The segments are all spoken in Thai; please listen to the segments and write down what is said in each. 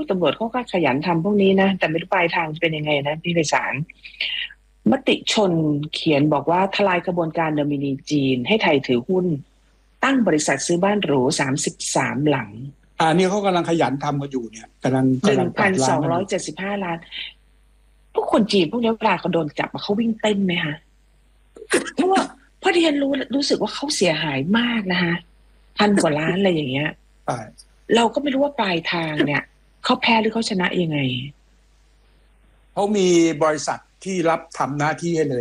ตำรวจเขาก็ขยันทำพวกนี้นะแต่ไม่รู้ปลายทางจะเป็นยังไงนะพี่ไพศาลมติชนเขียนบอกว่าทลายกระบวนการโนมินีจีนให้ไทยถือหุ้นตั้งบริษัทซื้อบ้านหรู33หลังนี่เขากำลังขยันทำกันอยู่เนี่ยกำลัง 1,275 ล้านพวกคนจีนพวกนี้เวลาเขาโดนจับเขาวิ่งเต้นไหมคะเพราะว่าพอเรียนรู้สึกว่าเขาเสียหายมากนะคะ1,000 กว่าล้านอะไรอย่างเงี้ยเราก็ไม่รู้ว่าปลายทางเนี่ยเขาแพ้หรือเขาชนะยังไงเขามีบริษัทที่รับทำหน้าที่ให้เลย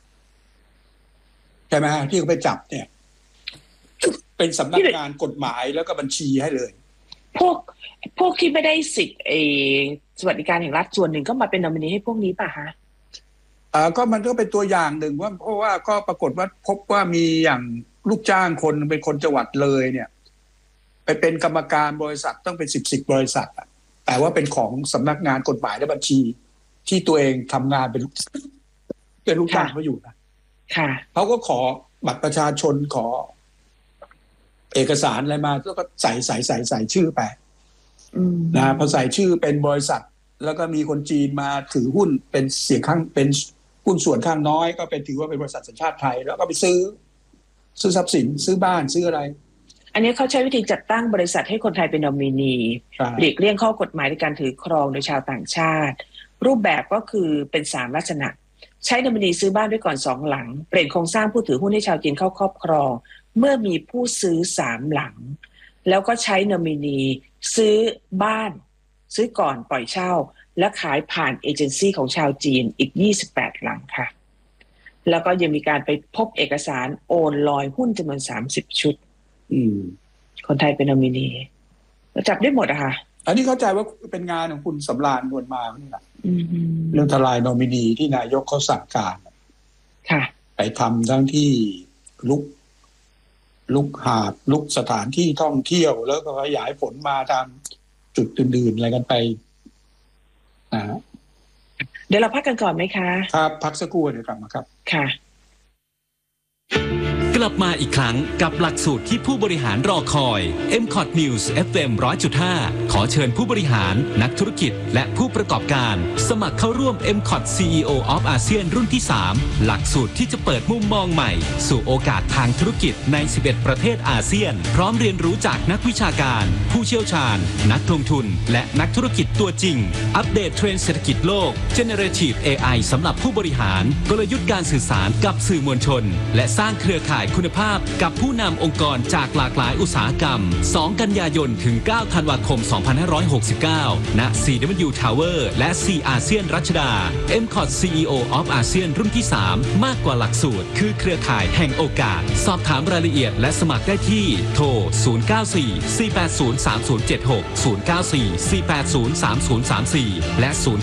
ใช่ไหมฮะที่เขาไปจับเนี่ยเป็นสำนักงานกฎหมายแล้วก็บัญชีให้เลยพวกที่ไม่ได้สิทธิ์สวัสดิการแห่งรัฐส่วนหนึ่งก็มาเป็นนอมินีให้พวกนี้ป่ะฮะก็มันก็เป็นตัวอย่างหนึ่งว่าเพราะว่าก็ปรากฏว่าพบว่ามีอย่างลูกจ้างคนเป็นคนจังหวัดเลยเนี่ยไปเป็นกรรมการบริษัทต้องเป็น10บริษัทแต่ว่าเป็นของสำนักงานกฎหมายและบัญชีที่ตัวเองทำงานเป็นลูกจ้างเขาอยู่นะเขาก็ขอบัตรประชาชนขอเอกสารอะไรมาแล้วก็ใส่ชื่อไปนะพอใส่ชื่อเป็นบริษัทแล้วก็มีคนจีนมาถือหุ้นเป็นเสียงข้างเป็นหุ้นส่วนข้างน้อยก็เป็นถือว่าเป็นบริษัทสัญชาติไทยแล้วก็ไปซื้อทรัพย์สินซื้อบ้านซื้ออะไรอันนี้เขาใช้วิธีจัดตั้งบริษัทให้คนไทยเป็นนอมินีหลีกเลี่ยงข้อกฎหมายในการถือครองโดยชาวต่างชาติรูปแบบก็คือเป็น3ลักษณะใช้นอมินีซื้อบ้านไว้ก่อน2หลังเปลี่ยนโครงสร้างผู้ถือหุ้นให้ชาวจีนเข้าครอบครองเมื่อมีผู้ซื้อ3หลังแล้วก็ใช้นอมินีซื้อบ้านซื้อก่อนปล่อยเช่าและขายผ่านเอเจนซี่ของชาวจีนอีก28หลังค่ะแล้วก็ยังมีการไปพบเอกสารโอนลอยหุ้นจำนวน30ชุดคนไทยเป็นนอมินีจับได้หมดอะค่ะอันนี้เข้าใจว่าเป็นงานของคุณสำราญนวลมานี่แหละเรื่องทลายนอมินีที่นายกเขาสั่งการค่ะไปทำทั้งที่ลุกหาบลุกสถานที่ท่องเที่ยวแล้วก็ขยายผลมาตามจุดอื่นๆอะไรกันไปเดี๋ยวเราพักกันก่อนไหมคะครับพักสักครู่เดี๋ยวกลับมาครับค่ะกลับมาอีกครั้งกับหลักสูตรที่ผู้บริหารรอคอย MCOT News FM 100.5 ขอเชิญผู้บริหารนักธุรกิจและผู้ประกอบการสมัครเข้าร่วม MCOT CEO of ASEAN รุ่นที่ 3 หลักสูตรที่จะเปิดมุมมองใหม่สู่โอกาสทางธุรกิจใน 11 ประเทศอาเซียนพร้อมเรียนรู้จากนักวิชาการผู้เชี่ยวชาญนักลงทุนและนักธุรกิจตัวจริงอัปเดตเทรนด์เศรษฐกิจโลก Generative AI สำหรับผู้บริหารกลยุทธ์การสื่อสารกับสื่อมวลชนและสร้างเครือข่ายคุณภาพกับผู้นำองค์กรจากหลากหลายอุตสาหกรรม2กันยายนถึง9ธันวาคม2569ณ CW Tower และ C อาเซียนรัชดา MCOT CEO of ASEAN รุ่นที่ 3 มากกว่าหลักสูตรคือเครือข่ายแห่งโอกาสสอบถามรายละเอียดและสมัครได้ที่โทร094-480-3076 094-480-3034 และ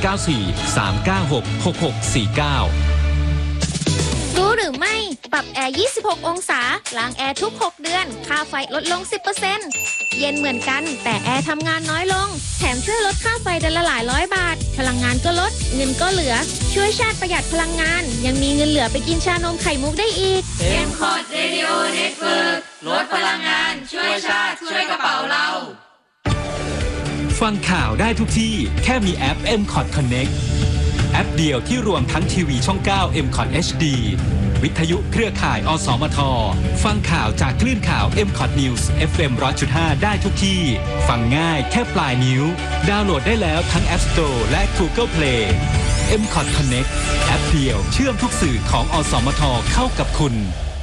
094-396-6649 รู้หรือไม่ปรับแอร์26องศาล้างแอร์ทุก6เดือนค่าไฟลดลง 10% เย็นเหมือนกันแต่แอร์ทำงานน้อยลงแถมช่วยลดค่าไฟเดือนละหลายร้อยบาทพลังงานก็ลดเงินก็เหลือช่วยชาติประหยัดพลังงานยังมีเงินเหลือไปกินชานมไข่มุกได้อีก MCOT Radio Network ลดพลังงานช่วยชาติช่วยกระเป๋าเราฟังข่าวได้ทุกที่แค่มีแอป MCOT Connectแอปเดียวที่รวมทั้งทีวีช่อง 9 MCOT HD วิทยุเครือข่ายอสมทฟังข่าวจากคลื่นข่าว MCOT News FM 100.5 ได้ทุกที่ฟังง่ายแค่ปลายนิ้วดาวน์โหลดได้แล้วทั้ง App Store และ Google Play MCOT Connect แอปเดียวเชื่อมทุกสื่อของอสมทเข้ากับคุณ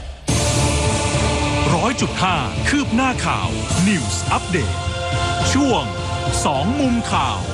100.5 คืบหน้าข่าว News Update ช่วง2มุมข่าว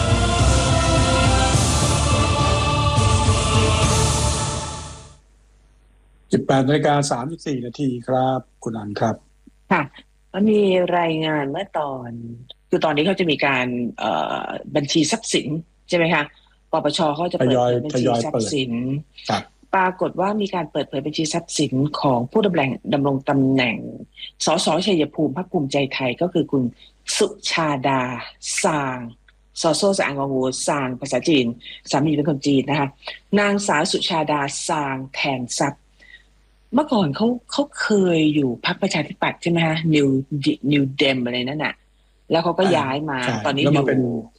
18:34 นาทีครับคุณอันครับค่ะมันมีรายงานเมื่อตอนคือตอนนี้เขาจะมีการบัญชีทรัพย์สินใช่ไหมคะปปชเขาจะเปิดเผยบัญชีทรัพย์สินปรากฏว่ามีการเปิดเผยบัญชีทรัพย์สินของผู้ดำรงตำแหน่งสสชัยภูมิพรรคภูมิใจไทยก็คือคุณสุชาดาซางซอโซ่สางงูซางภาษาจีนสามีเป็นคนจีนนะคะนางสาวสุชาดาซางแทนทรัพย์เมื่อก่อนเขาเคยอยู่พรรคประชาธิปัตย์ใช่ไหมฮะนิวเดมอะไรนั่นน่ะแล้วเขาก็ย้ายมาตอนนี้อยู่